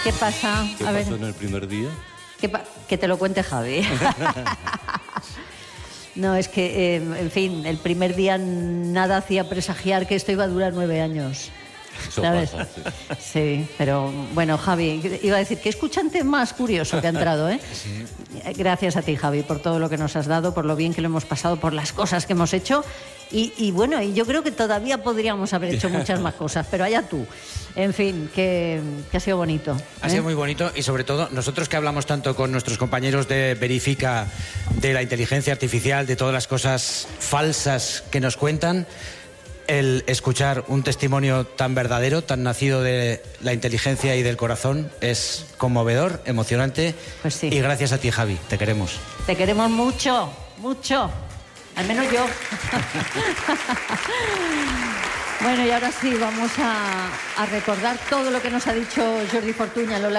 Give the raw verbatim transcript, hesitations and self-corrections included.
¿Qué pasa? ¿Qué A pasó ver. en el primer día? Que, pa que te lo cuente Javi. No, es que, eh, en fin, el primer día nada hacía presagiar que esto iba a durar nueve años. Eso ¿Sabes? pasa, sí. Sí, pero bueno, Javi, iba a decir, qué escuchante más curioso que ha entrado, ¿eh? Sí. Gracias a ti, Javi, por todo lo que nos has dado, por lo bien que lo hemos pasado, por las cosas que hemos hecho. Y, y bueno, y yo creo que todavía podríamos haber hecho muchas más cosas, pero allá tú. En fin, que, que ha sido bonito. Ha ¿eh? sido muy bonito y sobre todo nosotros que hablamos tanto con nuestros compañeros de Verifica, de la inteligencia artificial, de todas las cosas falsas que nos cuentan, el escuchar un testimonio tan verdadero, tan nacido de la inteligencia y del corazón, es conmovedor, emocionante. Pues sí. Y gracias a ti, Javi, te queremos. Te queremos mucho, mucho. Al menos yo. Bueno, y ahora sí, vamos a, a recordar todo lo que nos ha dicho Jordi Fortuny a lo largo